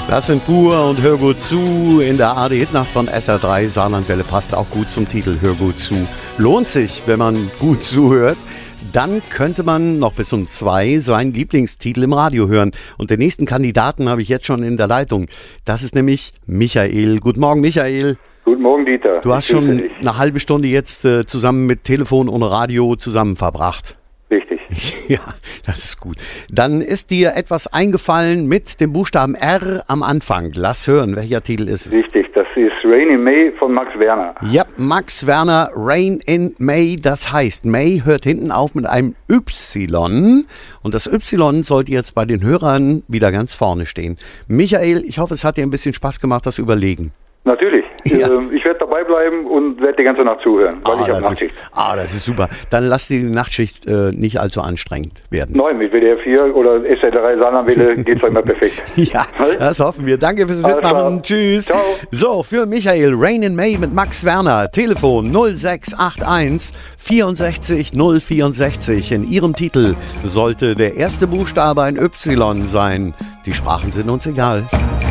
Das sind Gur und Hör gut zu in der ARD-Hitnacht von SR3. Saarlandwelle passt auch gut zum Titel Hör gut zu. Lohnt sich, wenn man gut zuhört. Dann könnte man noch bis um 2 seinen Lieblingstitel im Radio hören. Und den nächsten Kandidaten habe ich jetzt schon in der Leitung. Das ist nämlich Michael. Guten Morgen, Michael. Guten Morgen, Dieter. Du hast schon eine halbe Stunde jetzt zusammen mit Telefon und Radio zusammen verbracht. Richtig. Ja, das ist gut. Dann ist dir etwas eingefallen mit dem Buchstaben R am Anfang. Lass hören, welcher Titel ist es? Richtig, das ist Rain in May von Max Werner. Ja, Max Werner, Rain in May. Das heißt, May hört hinten auf mit einem Y. Und das Y sollte jetzt bei den Hörern wieder ganz vorne stehen. Michael, ich hoffe, es hat dir ein bisschen Spaß gemacht, das Überlegen. Natürlich. Ja. Ich werde dabei bleiben und werde die ganze Nacht zuhören, weil ich habe Nachtschicht. Das ist super. Dann lass dir die Nachtschicht nicht allzu anstrengend werden. Nein, mit WDR 4 oder SR3 Saarlandwelle geht es immer perfekt. Ja, das hoffen wir. Danke fürs Mitmachen. Tschüss. Ciao. So, für Michael, Rain in May mit Max Werner. Telefon 0681 64 064. In Ihrem Titel sollte der erste Buchstabe ein Y sein. Die Sprachen sind uns egal.